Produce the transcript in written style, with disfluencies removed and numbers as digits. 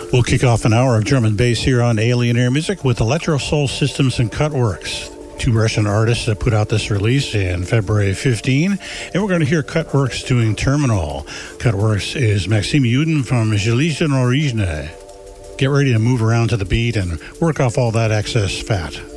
We'll kick off an hour of German bass here on Alien Air Music with Electro Soul Systems and Cutworks, two Russian artists that put out this release in February 15. And we're going to hear Cutworks doing Terminal. Cutworks is Maxim Yudin from Железная Origine. Get ready to move around to the beat and work off all that excess fat.